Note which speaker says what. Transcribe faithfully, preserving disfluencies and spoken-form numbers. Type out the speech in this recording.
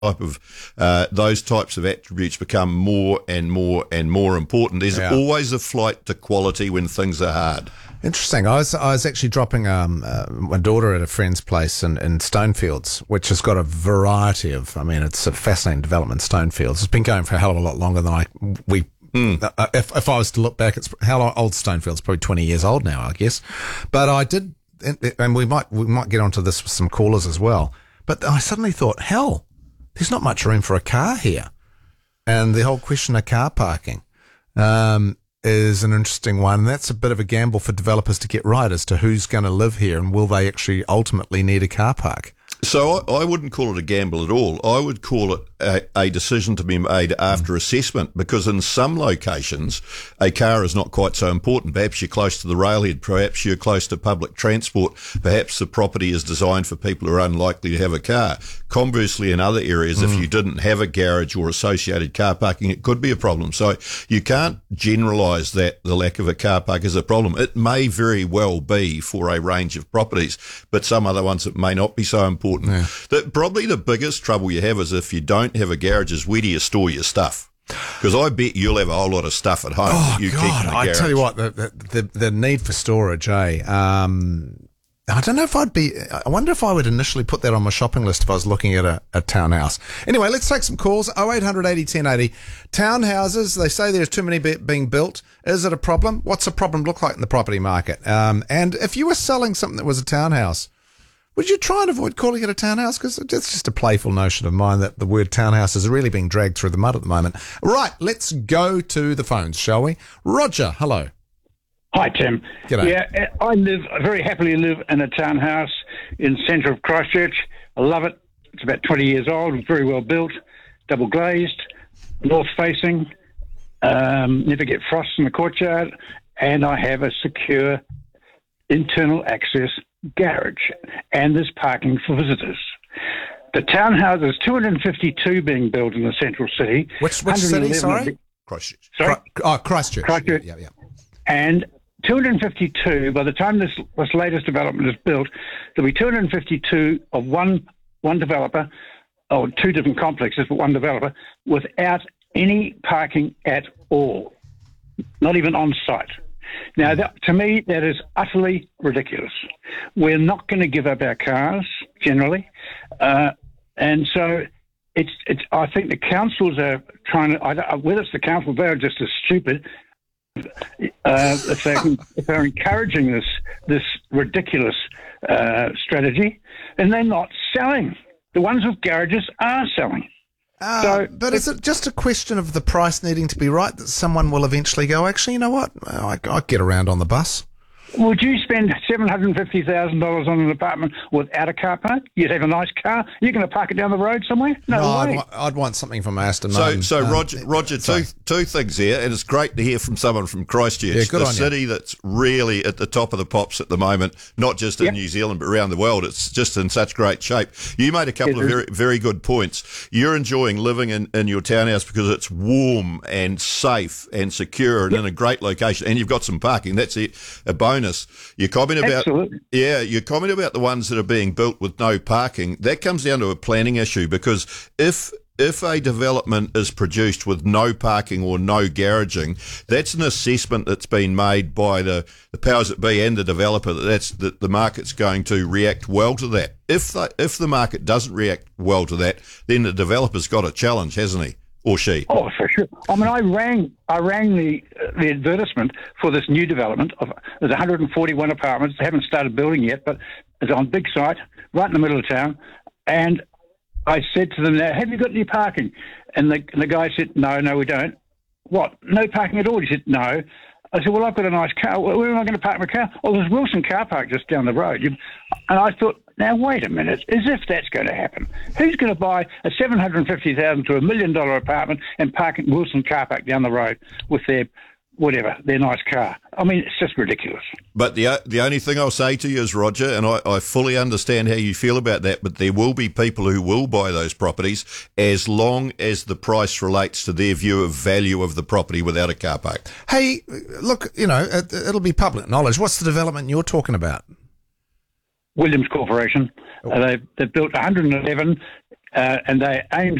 Speaker 1: type of uh, those types of attributes become more and more and more important. There's
Speaker 2: Yeah.
Speaker 1: always a flight to quality when things are hard.
Speaker 2: Interesting. I was I was actually dropping um, uh, my daughter at a friend's place in, in Stonefields, which has got a variety of. I mean, it's a fascinating development. Stonefields. It's been going for a hell of a lot longer than I we.
Speaker 1: Mm.
Speaker 2: Uh, if if I was to look back, it's how old Stonefields? Probably twenty years old now, I guess. But I did, and, and we might we might get onto this with some callers as well. But I suddenly thought, hell, there's not much room for a car here, and the whole question of car parking. Um, is an interesting one. And that's a bit of a gamble for developers to get right as to who's going to live here and will they actually ultimately need a car park.
Speaker 1: So I, I wouldn't call it a gamble at all. I would call it a, a decision to be made after mm. assessment, because in some locations a car is not quite so important. Perhaps you're close to the railhead, perhaps you're close to public transport, perhaps the property is designed for people who are unlikely to have a car. Conversely, in other areas, mm. if you didn't have a garage or associated car parking, it could be a problem. So you can't generalise that the lack of a car park is a problem. It may very well be for a range of properties, but some other ones it may not be so important.
Speaker 2: Yeah.
Speaker 1: The, probably the biggest trouble you have is if you don't have a garage is where do you store your stuff? Because I bet you'll have a whole lot of stuff at home.
Speaker 2: Oh,
Speaker 1: that you
Speaker 2: God,
Speaker 1: keep in the
Speaker 2: I
Speaker 1: garage.
Speaker 2: tell you what, the, the, the, the need for storage, eh? Um, I don't know if I'd be, I wonder if I would initially put that on my shopping list if I was looking at a, a townhouse. Anyway, let's take some calls. oh eight hundred eighty ten eighty. Townhouses, they say there's too many be, being built. Is it a problem? What's the problem look like in the property market? Um, and if you were selling something that was a townhouse, would you try and avoid calling it a townhouse? Because it's just a playful notion of mine that the word townhouse is really being dragged through the mud at the moment. Right, let's go to the phones, shall we? Roger, hello.
Speaker 3: Hi, Tim.
Speaker 2: G'day.
Speaker 3: Yeah, I live, I very happily live in a townhouse in the centre of Christchurch. I love it. It's about twenty years old, very well built, double glazed, north facing, um, never get frost in the courtyard, and I have a secure internal access garage, and there's parking for visitors. The townhouse, there's two hundred fifty-two being built in the central city.
Speaker 2: Which, which city, sorry?
Speaker 1: Christchurch.
Speaker 3: Sorry?
Speaker 2: Cri- oh, Christchurch.
Speaker 3: Christchurch.
Speaker 2: Yeah, yeah.
Speaker 3: And two hundred fifty-two, by the time this, this latest development is built, there'll be two hundred fifty-two of one one developer, or two different complexes, but one developer, without any parking at all, not even on site. Now, that, to me, that is utterly ridiculous. We're not going to give up our cars, generally. Uh, and so it's, it's, I think the councils are trying to, I don't, whether it's the council, they're just as stupid. Uh, if, they can, if they're encouraging this, this ridiculous uh, strategy, and they're not selling. The ones with garages are selling.
Speaker 2: Uh,
Speaker 3: So
Speaker 2: but is it just a question of the price needing to be right that someone will eventually go, actually, you know what, I, I'll get around on the bus?
Speaker 3: Would you spend seven hundred fifty thousand dollars on an apartment without a car park? You'd have a nice car. You're going to park it down the road somewhere? No,
Speaker 2: No, I'd,
Speaker 3: way.
Speaker 2: wa- I'd want something from Aston
Speaker 1: So,
Speaker 2: Martin.
Speaker 1: so
Speaker 2: Um,
Speaker 1: Roger, Roger,
Speaker 2: sorry.
Speaker 1: two two things here, and it's great to hear from someone from Christchurch,
Speaker 2: Yeah, good
Speaker 1: the
Speaker 2: on you.
Speaker 1: city that's really at the top of the pops at the moment, not just in
Speaker 3: Yep.
Speaker 1: New Zealand but around the world. It's just in such great shape. You made a couple
Speaker 3: It
Speaker 1: of
Speaker 3: is.
Speaker 1: very very good points. You're enjoying living in, in your townhouse because it's warm and safe and secure and in a great location, and you've got some parking. That's it, a bonus. Your comment about
Speaker 3: Absolutely.
Speaker 1: yeah, your comment about the ones that are being built with no parking, that comes down to a planning issue, because if if a development is produced with no parking or no garaging, that's an assessment that's been made by the, the powers that be and the developer that that's that the market's going to react well to that. If the, if the market doesn't react well to that, then the developer's got a challenge, hasn't he? Or she?
Speaker 3: Oh, for sure. I mean, I rang, I rang the the advertisement for this new development. Of, there's one hundred forty-one apartments. They haven't started building yet, but it's on a big site, right in the middle of town. And I said to them, "Now, have you got any parking?" And the, and the guy said, "No, no, we don't." What? No parking at all? He said, "No." I said, "Well, I've got a nice car. Where am I going to park my car?" "Oh, there's Wilson Car Park just down the road." You- And I thought, now, wait a minute, as if that's going to happen. Who's going to buy a seven hundred fifty thousand dollars to a million dollar apartment and park at Wilson Car Park down the road with their, whatever, their nice car? I mean, it's just ridiculous.
Speaker 1: But the the only thing I'll say to you is, Roger, and I, I fully understand how you feel about that, but there will be people who will buy those properties as long as the price relates to their view of value of the property without a car park.
Speaker 2: Hey, look, you know, it, it'll be public knowledge. What's the development you're talking about?
Speaker 3: Williams Corporation. Uh, they've, they've built one hundred eleven uh, and they aim